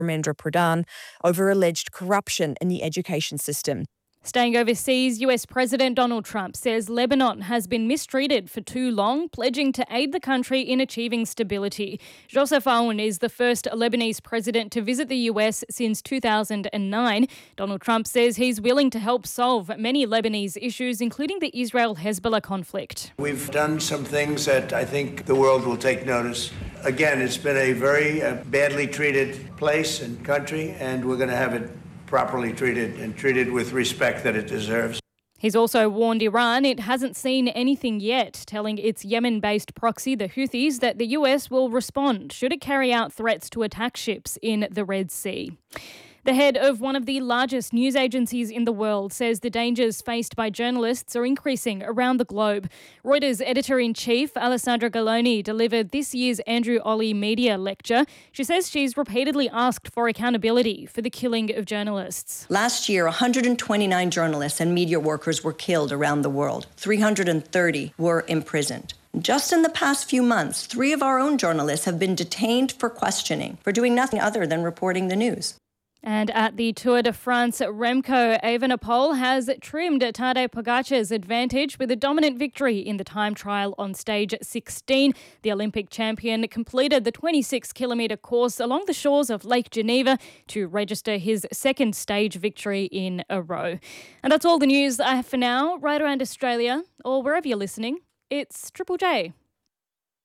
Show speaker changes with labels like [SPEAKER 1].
[SPEAKER 1] Dharmendra Pradhan over alleged corruption in the education system.
[SPEAKER 2] Staying overseas, US President Donald Trump says Lebanon has been mistreated for too long, pledging to aid the country in achieving stability. Joseph Aoun is the first Lebanese president to visit the US since 2009. Donald Trump says he's willing to help solve many Lebanese issues, including the Israel-Hezbollah conflict.
[SPEAKER 3] We've done some things that I think the world will take notice. Again, it's been a very badly treated place and country, and we're going to have it properly treated and treated with respect that it deserves.
[SPEAKER 2] He's also warned Iran it hasn't seen anything yet, telling its Yemen-based proxy, the Houthis, that the US will respond should it carry out threats to attack ships in the Red Sea. The head of one of the largest news agencies in the world says the dangers faced by journalists are increasing around the globe. Reuters editor-in-chief Alessandra Galloni delivered this year's Andrew Olley Media Lecture. She says she's repeatedly asked for accountability for the killing of journalists.
[SPEAKER 4] Last year, 129 journalists and media workers were killed around the world. 330 were imprisoned. Just in the past few months, 3 of our own journalists have been detained for questioning, for doing nothing other than reporting the news.
[SPEAKER 2] And at the Tour de France, Remco Evenepoel has trimmed Tadej Pogacar's advantage with a dominant victory in the time trial on stage 16. The Olympic champion completed the 26-kilometre course along the shores of Lake Geneva to register his second stage victory in a row. And that's all the news I have for now, right around Australia or wherever you're listening. It's Triple J.